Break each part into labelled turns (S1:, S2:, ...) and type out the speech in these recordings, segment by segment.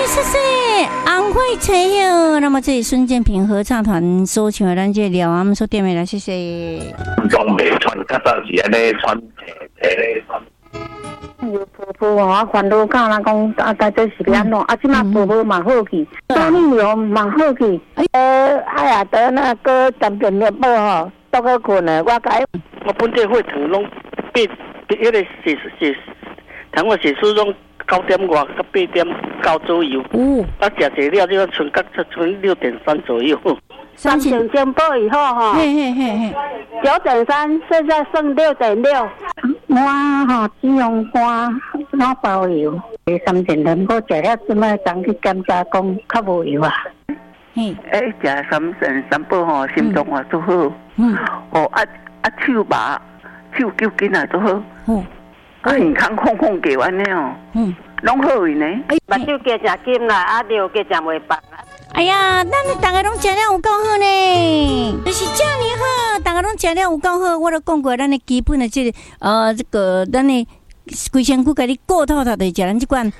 S1: 谢谢安徽吹友。那么这里孙建平合唱团所唱的咱这聊我们所点的来，谢谢。
S2: 讲袂穿，较早是安尼穿咧穿。
S3: 婆婆啊，烦恼到人讲啊，大概是安怎？啊，即马婆婆嘛好去，所以哦嘛好去。哎呀，得那个10点了报吼，都去困了。我改
S4: 我本地血糖拢迄个是糖我血丝拢9点外到8点9左右。啊，食一了就剩6.3左右。
S3: 3点钟报以后哈，9.3，现在剩6.6。我哈只用肝脑包油，3点钟报食了，即摆当去检查讲较无油啊。
S5: 食3点3报吼，心脏也都好。手麻，手脚筋也都好。健康康康过安尼哦。拢好呢。
S3: 目睭加食金啦，啊尿加食袂饱。
S1: 哎呀，咱大家拢食了有够好呢，就是这么好，大家拢食了有够好。我都讲过，咱的基本的这个咱的规身躯，甲你顾透透的食咱这款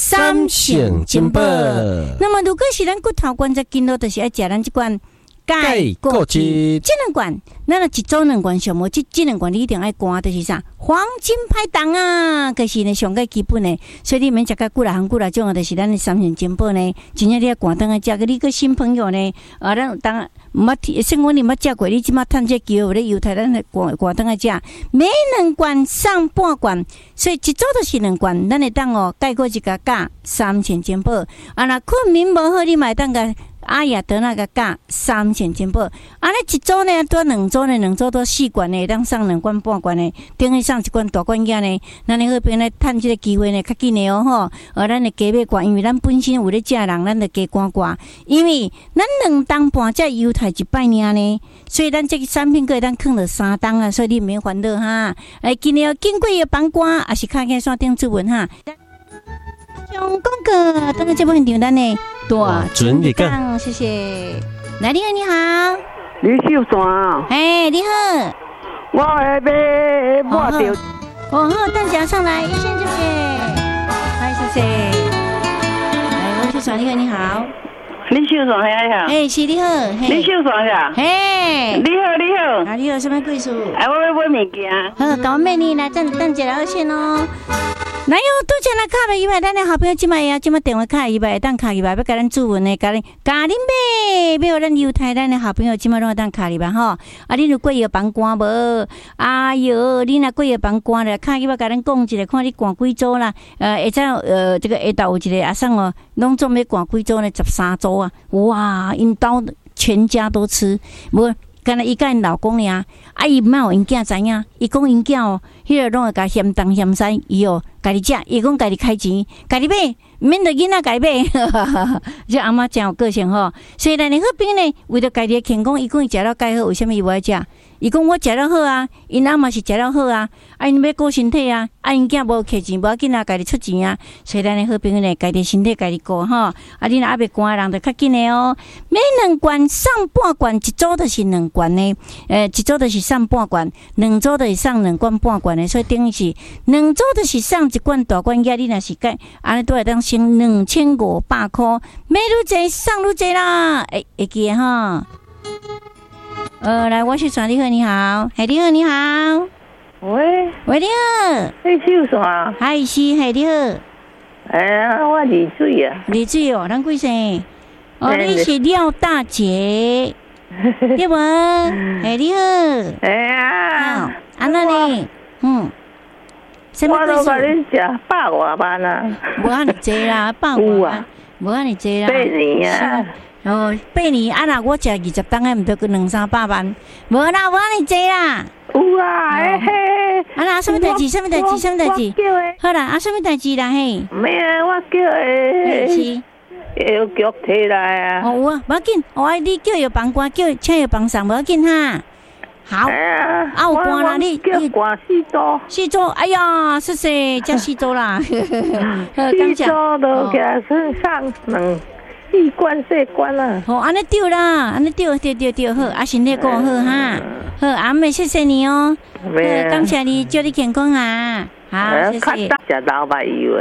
S1: 3性金宝。那么如果是咱骨头关节筋络，就是要食咱这款钙固质。这两罐，咱一周2罐上无，这两罐你一定爱灌，就是啥？黄金拍档啊，就是呢上个基本的，所以你免食个几啦种的，就是咱的3性金宝呢。真正你要灌灯啊，食个你个新朋友呢，咱当毋捌生活你捌食过，你即马趁这机会咧犹太咱来灌灯啊食，每2罐上半罐，所以一周就是2罐，咱会当哦钙固质加钾3性金宝。啊，若困眠无好，你嘛会当个。阿雅得那个钾3性金宝，安尼一周呢多2周呢，2周多4罐呢，当上2罐半罐呢，等于上1罐大罐仔呢，咱你好边呢趁这个机会呢，较紧的哦吼，咱的加买罐，因为咱本身有咧食人，咱就加罐，因为咱2档半才犹太一摆尔呢，所以咱这个产品个咱放了3档啊，所以你免烦恼哈。今日经过的帮瓜，也是看见线顶主文哈。用广告，等个节目现场咱呢。大准你讲，谢谢。来，你好，你好，
S5: 李秀山。
S1: 哎，你好，
S5: 我要买着。
S1: 好，大家上来，谢谢，嗨，谢谢。来，我秀山，你好。
S5: 李秀山呀，
S1: 哎，是你好，
S5: 李秀山呀，
S1: 嘿，
S5: 你好，
S1: 啊，你好，什么贵数？
S5: 哎，我要买物件。
S1: 好，搞美女来，等一下先哦。哪有多钱来卡了100？咱的好朋友今摆电话卡100，当卡100，要甲咱主文的，甲恁买，要咱犹太咱的好朋友今摆拢会当卡200吼。啊，恁有过夜房关无？哎哟，恁若过夜房关了，卡100，甲咱讲一下，看你关几组啦？下早这个下昼有一个阿婶哦，拢总要关几组呢？13组啊！哇，因兜全家都吃，无。干那伊甲因老公尔，伊毋有因囝知影，伊讲因囝哦，迄个拢会甲嫌东嫌西，伊哦，家己食，伊讲家己开钱，家己买，免得囡仔家己买。这阿嬷真有个性吼，所以咱的好兵呢，为着家己的健康，伊讲伊食了钙好，为什么伊无爱食？伊讲我食了好啊，因阿嘛是食了好啊，因要顾身体啊，因囝无摕钱，无要紧啊，家己出钱啊，所以咱的好朋友呢，家己身体家己顾吼，你若还袂寒的人就较紧的哦，每2罐上半罐，一周就是2罐呢，一周就是上半罐，2周就是上2罐半罐的，所以等于是2周就是上1罐大罐仔，你若是该安尼都会当省2500块，买愈济上愈济啦，会记的吼。来，我是传你好，你好，嘿，你好，你好，
S5: 喂，
S1: 你好，
S5: 你秀山，
S1: 嗨，是，嘿，你好，
S5: 哎呀，我丽水啊，
S1: 丽水哦，咱几岁？哦，你是廖大姐，对无？嘿，你好，
S5: 哎呀，
S1: 安那呢？
S5: 我都甲你食100外万啊，
S1: 无安尼济啦，100外万，无安尼济啦
S5: ，8年啊。
S1: 8年啊！若我食20档诶，毋得个200-300万，无啦，无安尼济啦。
S5: 有啊，嘿。
S1: 啊啦，什么代志？好啦，什么代志啦？嘿。
S5: 没啊，我叫
S1: 是
S5: 药局摕来啊。
S1: 有啊，无要紧，你叫药房官，请药房送，无要紧哈。好。有官啦，你
S5: 叫官4组。
S1: 哎呀，谢谢，叫4组啦。
S5: 4组都给他上4罐4罐啦。
S1: 安尼对啦，安尼对，好，身体顾好哈。好，阿妹，谢谢你哦。感谢你，祝你健康啊。好，谢谢。
S5: 食老白油。